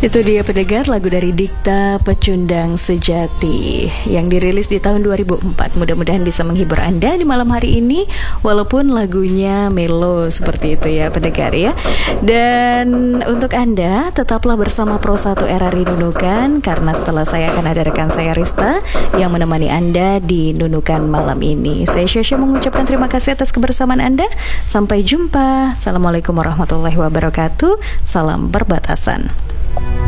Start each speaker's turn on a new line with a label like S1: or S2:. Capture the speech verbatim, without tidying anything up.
S1: Itu dia pendengar, lagu dari Dikta Pecundang Sejati yang dirilis di tahun dua ribu empat. Mudah-mudahan bisa menghibur Anda di malam hari ini, walaupun lagunya melo seperti itu ya pendengar ya. Dan untuk Anda tetaplah bersama Pro satu R R I Nunukan, karena setelah saya akan ada rekan saya Rista yang menemani Anda di Nunukan malam ini. Saya Syasha mengucapkan terima kasih atas kebersamaan Anda. Sampai jumpa. Assalamualaikum warahmatullahi wabarakatuh. Salam berbatasan.